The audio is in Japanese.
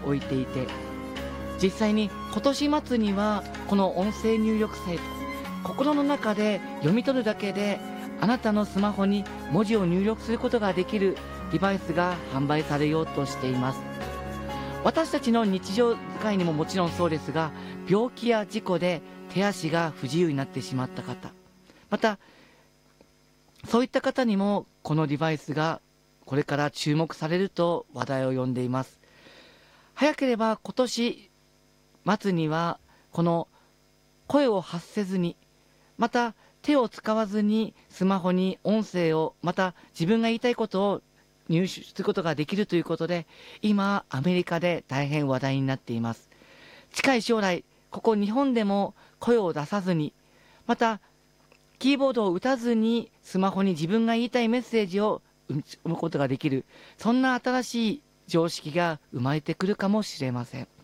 置いていて、実際に今年末にはこの音声入力サイト、心の中で読み取るだけであなたのスマホに文字を入力することができるデバイスが販売されようとしています。私たちの日常使いにももちろんそうですが、病気や事故で手足が不自由になってしまった方、またそういった方にもこのデバイスがこれから注目されると話題を呼んでいます。早ければ今年末にはこの声を発せずに、また手を使わずにスマホに音声を、また自分が言いたいことを入手することができるということで、今アメリカで大変話題になっています。近い将来、ここ日本でも声を出さずに、またキーボードを打たずにスマホに自分が言いたいメッセージを生むことができる、そんな新しい常識が生まれてくるかもしれません。